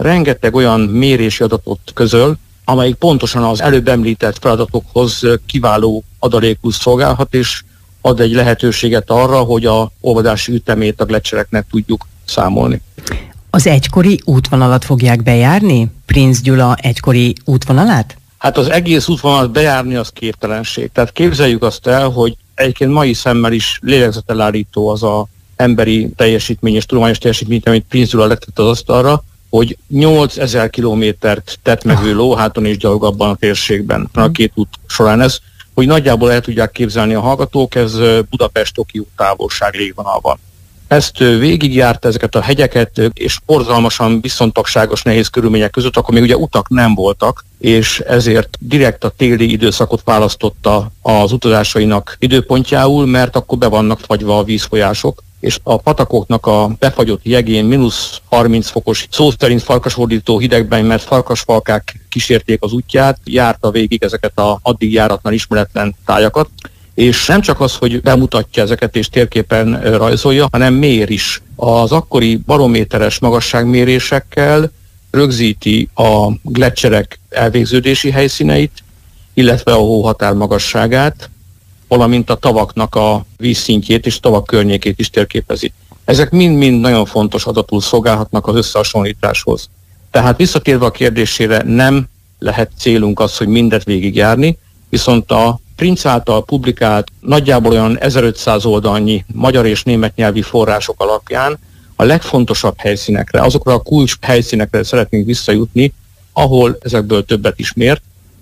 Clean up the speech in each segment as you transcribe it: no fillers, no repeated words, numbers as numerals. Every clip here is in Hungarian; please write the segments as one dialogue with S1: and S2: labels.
S1: rengeteg olyan mérési adatot közöl, amelyik pontosan az előbb említett feladatokhoz kiváló adalékul szolgálhat, és ad egy lehetőséget arra, hogy a olvadási ütemét a gleccsereknek tudjuk számolni.
S2: Az egykori útvonalat fogják bejárni? Prinz Gyula egykori útvonalát?
S1: Hát az egész útvonalat bejárni az képtelenség. Tehát képzeljük azt el, hogy egyébként mai szemmel is lélegzetelállító az a emberi teljesítmény és tudományos teljesítmény, amit Prinz Gyula letett az asztalra, hogy 8000 kilométert tett meg ő lóháton és gyalog abban a térségben, a két út során. Ez, hogy nagyjából el tudják képzelni a hallgatók, ez Budapest-Tokió távolság légvonalban. Ezt végigjárta, ezeket a hegyeket, és borzalmasan viszontagságos, nehéz körülmények között, akkor még ugye utak nem voltak, és ezért direkt a téli időszakot választotta az utazásainak időpontjául, mert akkor be vannak fagyva a vízfolyások, és a patakoknak a befagyott jegén -30 fokos, szó szerint farkasfordító hidegben, mert farkasfalkák kísérték az útját, járta végig ezeket a addig járatlan ismeretlen tájakat, és nem csak az, hogy bemutatja ezeket és térképen rajzolja, hanem mér is. Az akkori barométeres magasságmérésekkel rögzíti a gleccserek elvégződési helyszíneit, illetve a hóhatár magasságát, valamint a tavaknak a vízszintjét és tavak környékét is térképezi. Ezek mind-mind nagyon fontos adatul szolgálhatnak az összehasonlításhoz. Tehát visszatérve a kérdésére, nem lehet célunk az, hogy mindet végigjárni, viszont a Prinz által publikált nagyjából olyan 1500 oldalnyi magyar és német nyelvi források alapján a legfontosabb helyszínekre, azokra a kulcs helyszínekre szeretnénk visszajutni, ahol ezekből többet is mért,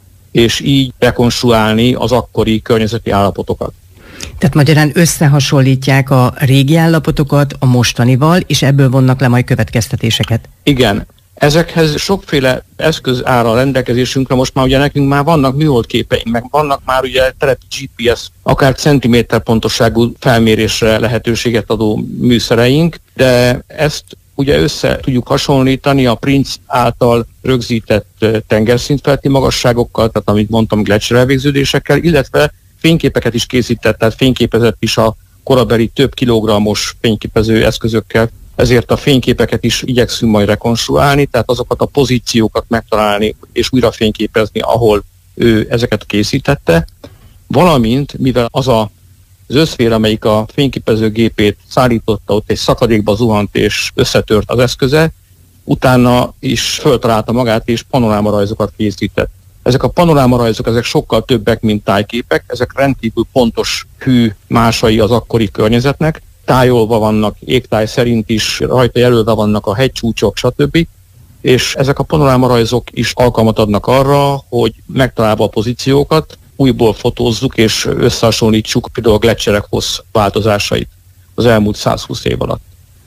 S1: és így rekonstruálni az akkori környezeti állapotokat.
S2: Tehát magyarán összehasonlítják a régi állapotokat a mostanival, és ebből vonnak le majd következtetéseket.
S1: Igen. Ezekhez sokféle eszköz áll a rendelkezésünkre, most már ugye nekünk már vannak műholdképeink, meg vannak már ugye telepi GPS, akár centiméter pontosságú felmérésre lehetőséget adó műszereink, de ezt ugye össze tudjuk hasonlítani a Prinz által rögzített tengerszintfelti magasságokkal, tehát amit mondtam, gletszer elvégződésekkel, illetve fényképeket is készített, tehát fényképezett is a korabeli több kilogrammos fényképező eszközökkel. Ezért a fényképeket is igyekszünk majd rekonstruálni, tehát azokat a pozíciókat megtalálni és újra fényképezni, ahol ő ezeket készítette, valamint mivel az összfér, amelyik a fényképezőgépét szállította, ott egy szakadékba zuhant és összetört az eszköze, utána is föltalálta magát és panorámarajzokat készített. Ezek a panorámarajzok, ezek sokkal többek, mint tájképek, ezek rendkívül pontos hű másai az akkori környezetnek, tájolva vannak, égtáj szerint is, rajta jelölve vannak a hegycsúcsok, stb. És ezek a panorámarajzok is alkalmat adnak arra, hogy megtalálva a pozíciókat, újból fotózzuk és összehasonlítsuk például a gleccserek hossz változásait az elmúlt 120 év alatt.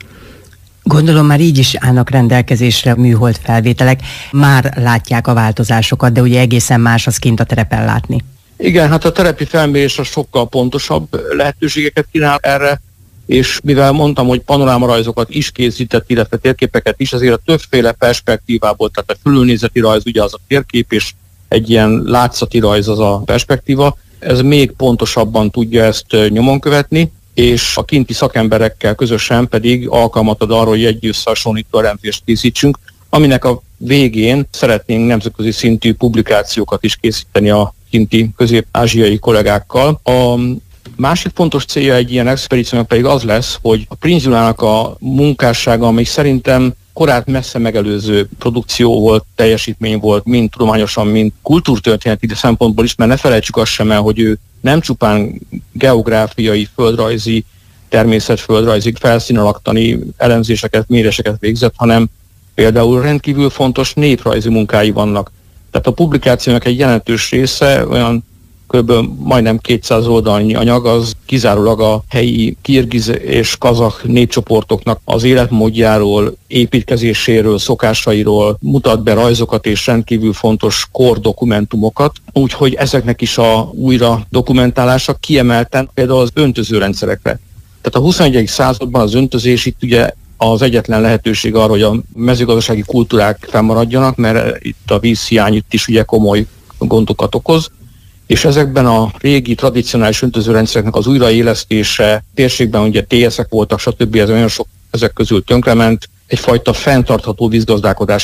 S2: Gondolom már így is állnak rendelkezésre műhold felvételek, már látják a változásokat, de ugye egészen más az kint a terepen látni. Igen, hát a terepi felmérés sokkal pontosabb lehetőségeket kínál erre, és mivel mondtam, hogy panorámarajzokat is készített, illetve térképeket is, azért a többféle perspektívából, tehát a fölülnézeti rajz ugye az a térkép, és egy ilyen látszati rajz az a perspektíva, ez még pontosabban tudja ezt nyomon követni, és a kinti szakemberekkel közösen pedig alkalmat ad arra, hogy egy összehasonlító elemzést készítsünk, aminek a végén szeretnénk nemzetközi szintű publikációkat is készíteni a kinti közép-ázsiai kollégákkal. A másik fontos célja egy ilyen expedíciónak pedig az lesz, hogy a Prinz Gyulának a munkássága, ami szerintem korát messze megelőző produkció volt, teljesítmény volt, mind tudományosan, mind kultúrtörténeti szempontból is, mert ne felejtsük azt sem el, hogy ő nem csupán geográfiai, földrajzi, természetföldrajzi, felszínalaktani elemzéseket, méréseket végzett, hanem például rendkívül fontos néprajzi munkái vannak. Tehát a publikációnak egy jelentős része, olyan kb. Majdnem 200 oldalnyi anyag, az kizárólag a helyi kirgiz és kazah népcsoportoknak az életmódjáról, építkezéséről, szokásairól mutat be rajzokat és rendkívül fontos kordokumentumokat, úgyhogy ezeknek is a újra dokumentálása kiemelten például az öntözőrendszerekre. Tehát a 21. században az öntözés itt ugye az egyetlen lehetőség arra, hogy a mezőgazdasági kultúrák fennmaradjanak, mert itt a vízhiány itt is ugye komoly gondokat okoz, és ezekben a régi tradicionális öntözőrendszereknek az újraélesztése, térségben ugye TS-ek voltak, stb. Ez nagyon sok ezek közül tönkrement, egyfajta fenntartható vízgazdálkodás